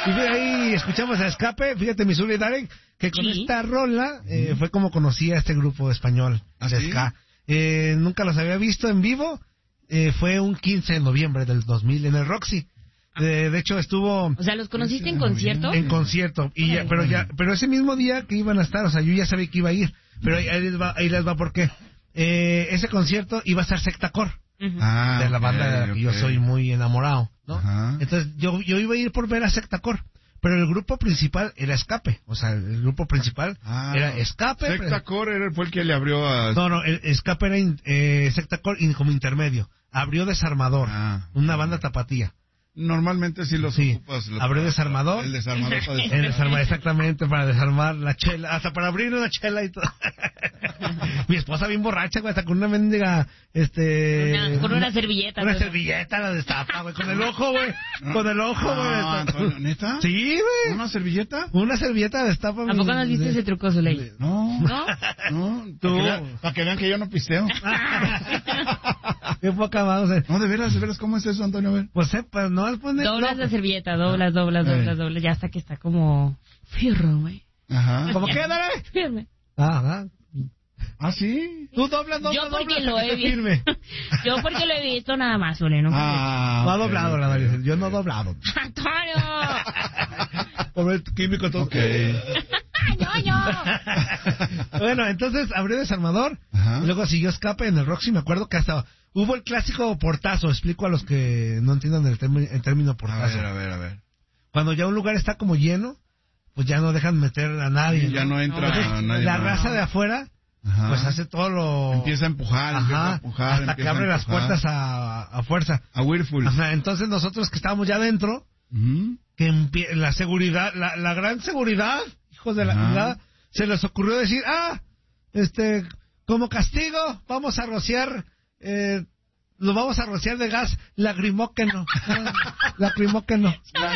Y de ahí escuchamos a Escape, fíjate, mi Zuli Darek, que con esta rola fue como conocí a este grupo español de ska. Nunca los había visto en vivo, fue un 15 de noviembre del 2000 en el Roxy. De hecho estuvo... O sea, ¿los conociste en concierto? En concierto, y pero ese mismo día que iban a estar, o sea, yo ya sabía que iba a ir, pero ahí les va por qué. Ese concierto iba a estar Secta Core. De la banda de la que yo soy muy enamorado, ¿no? Entonces yo iba a ir por ver a Secta Core, pero el grupo principal era Escape, o sea, el grupo principal era Escape. Secta Core fue el que le abrió a... No, el Escape era Secta Core como intermedio, abrió Desarmador, una banda tapatía. Normalmente sí los ocupas. Abrió Desarmador. El desarmador para desarmar. El desarmador, exactamente, para desarmar la chela. Hasta para abrir una chela y todo. Mi esposa bien borracha, güey, hasta con una mendiga, con una servilleta. Una servilleta la destapa, güey, con el ojo, güey. Con el ojo, güey. ¿Neta? Sí, güey. ¿Una servilleta? Una servilleta destapa. ¿A poco no has visto ese truco, Zuley? No. Tú. Para que vean que yo no pisteo. Qué poca vamos a ver. No, de veras, ¿cómo es eso, Antonio? A ver. Pues no es poner... Doblas la servilleta, doblas, ya hasta que está como firme, güey. Ajá. ¿Cómo qué, dale? Firme. Ajá. ¿Ah, sí? Tú doblas, yo porque lo he visto. Yo porque lo he visto nada más, Zuley. No ha doblado la nariz. Yo no he doblado. ¡Antonio! Por el químico todo. Okay. Bueno, entonces abrió Desarmador. Y luego siguió Escape en el Roxy. Me acuerdo que hasta hubo el clásico portazo. Explico a los que no entiendan el término portazo. A ver. Cuando ya un lugar está como lleno, pues ya no dejan meter a nadie. Ya no entra nadie. La raza de afuera, pues hace todo lo... Empieza a empujar, hasta que abre las puertas a fuerza. A Whirlpool. Entonces nosotros que estábamos ya adentro, que la seguridad, la gran seguridad, hijos de la chingada, se les ocurrió decir, como castigo, vamos a rociar, lo vamos a rociar de gas lacrimógeno. Lacrimógeno.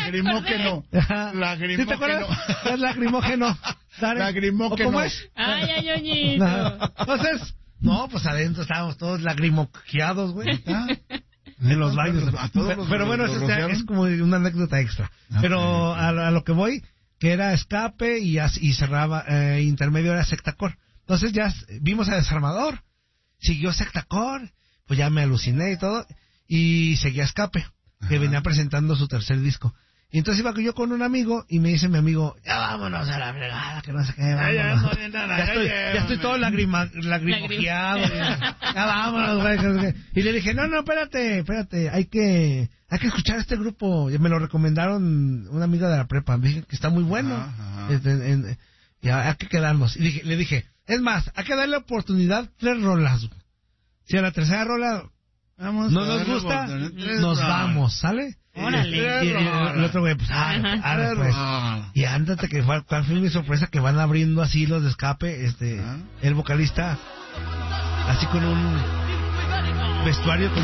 ¿Sí te acuerdas? Es lacrimógeno. Lacrimógeno. ¿Cómo es? Ay, ñoñito. Entonces, pues adentro estábamos todos lagrimoqueados, güey. En los baños. Pero bueno, es como una anécdota extra. Pero a lo que voy, que era Escape y cerraba, intermedio era Secta Core. Entonces ya vimos a Desarmador, siguió Secta Core, pues ya me aluciné y todo, y seguía Escape, que venía presentando su tercer disco. Y entonces iba yo con un amigo, y me dice mi amigo, ya vámonos a la fregada, que no sé qué, vámonos. Ya estoy todo lagrimojeado, ya vámonos, güey. Y le dije, no, espérate, hay que escuchar este grupo. Y me lo recomendaron una amiga de la prepa, me dije que está muy bueno, y hay que quedarnos. Y le dije, es más, hay que darle oportunidad 3 rolas. Si a la tercera rola no nos gusta, nos vamos, ¿sale? Órale. Y el otro güey, pues, pues. Y ándate, que cuál fue mi sorpresa, que van abriendo así los de Escape, el vocalista, así con un vestuario